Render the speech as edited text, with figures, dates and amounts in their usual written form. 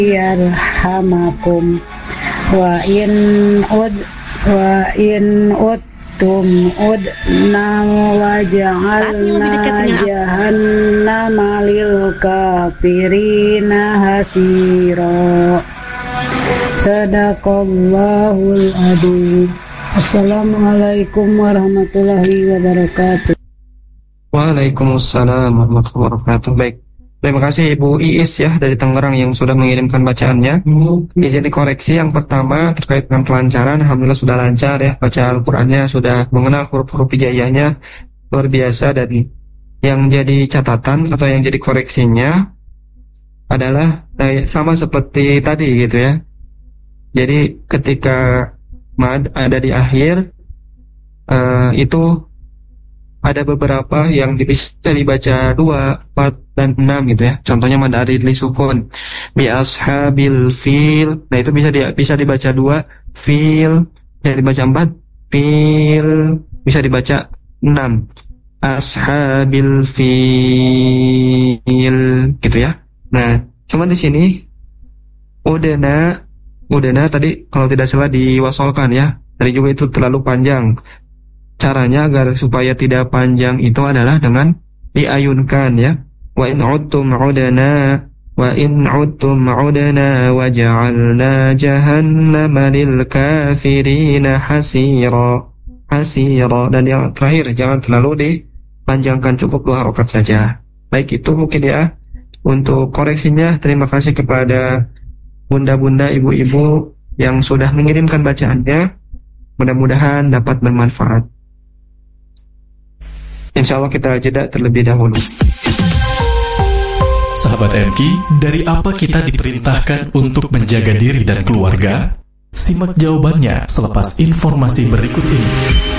yarhamakum wa in uttum udna waja'alna jahannama lil kafirina hasira. Sadaqallahul adzim. Assalamualaikum warahmatullahi wabarakatuh. Waalaikumsalam warahmatullahi wabarakatuh. Baik, terima kasih Ibu Iis ya dari Tangerang yang sudah mengirimkan bacaannya. Izin dikoreksi, yang pertama terkait dengan kelancaran, alhamdulillah sudah lancar ya, baca Al-Qur'annya sudah mengenal huruf-huruf hijaiyahnya, luar biasa. Dan yang jadi catatan atau yang jadi koreksinya adalah sama seperti tadi gitu ya. Jadi ketika mad ada di akhir itu ada beberapa yang bisa dibaca 2, 4, dan 6 gitu ya. Contohnya mad arid li sukun bi ashabil fil. Nah itu bisa dibaca 2 fil, bisa dibaca 4 fil, bisa dibaca 6 ashabil fil gitu ya. Nah, cuma di sini udena tadi kalau tidak salah diwasolkan ya. Tadi juga itu terlalu panjang. Caranya agar supaya tidak panjang itu adalah dengan diayunkan ya. Wa in udtum udana wa ja'alna jahannama lil kafirina hasira. Dan yang terakhir, jangan terlalu dipanjangkan, cukup 2 harokat saja. Baik, itu mungkin ya untuk koreksinya. Terima kasih kepada bunda-bunda, ibu-ibu yang sudah mengirimkan bacaannya. Mudah-mudahan dapat bermanfaat. Insya Allah kita jeda terlebih dahulu. Sahabat MQ, dari apa kita diperintahkan untuk menjaga diri dan keluarga? Simak jawabannya selepas informasi berikut ini.